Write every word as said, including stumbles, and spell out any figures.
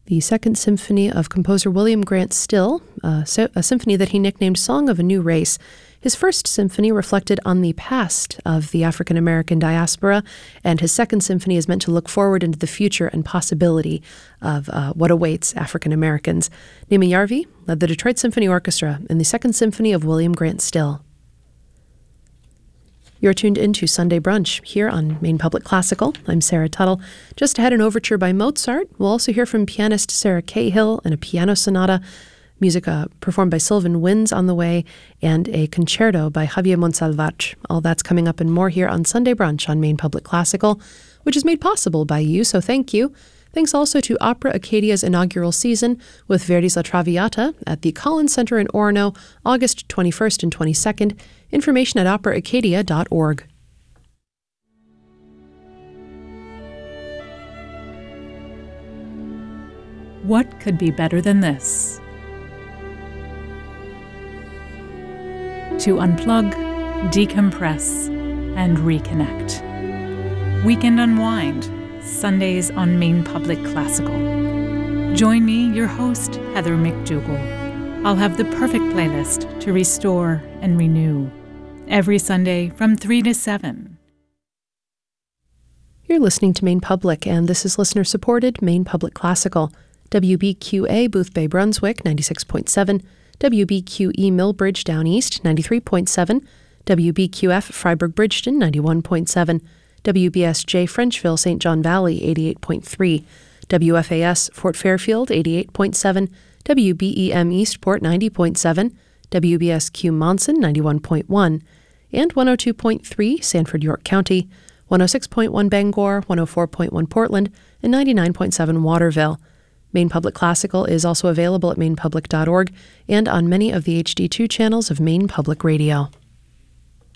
The Second Symphony of composer William Grant Still, uh, so, a symphony that he nicknamed Song of a New Race. His first symphony reflected on the past of the African-American diaspora, and his second symphony is meant to look forward into the future and possibility of uh, what awaits African-Americans. Nima Yarvi led the Detroit Symphony Orchestra in the Second Symphony of William Grant Still. You're tuned into Sunday Brunch here on Maine Public Classical. I'm Sarah Tuttle. Just ahead, an overture by Mozart. We'll also hear from pianist Sarah Cahill and a piano sonata, music uh, performed by Sylvan Winds on the way, and a concerto by Javier Monsalvat. All that's coming up and more here on Sunday Brunch on Maine Public Classical, which is made possible by you, so thank you. Thanks also to Opera Acadia's inaugural season with Verdi's La Traviata at the Collins Center in Orono, August twenty-first and twenty-second. Information at opera acadia dot org. What could be better than this? To unplug, decompress, and reconnect. Weekend Unwind, Sundays on Maine Public Classical. Join me, your host, Heather McDougall. I'll have the perfect playlist to restore and renew. Every Sunday from three to seven. You're listening to Maine Public, and this is listener-supported Maine Public Classical. W B Q A Boothbay Brunswick, ninety-six point seven. W B Q E Millbridge Down East, ninety-three point seven. W B Q F Freiburg Bridgeton, ninety-one point seven. W B S J Frenchville Saint John Valley, eighty-eight point three. W F A S Fort Fairfield, eighty-eight point seven. W B E M Eastport, ninety point seven. W B S Q Monson, ninety-one point one. And one oh two point three Sanford York County, one oh six point one Bangor, one oh four point one Portland, and ninety-nine point seven Waterville. Maine Public Classical is also available at maine public dot org and on many of the H D two channels of Maine Public Radio.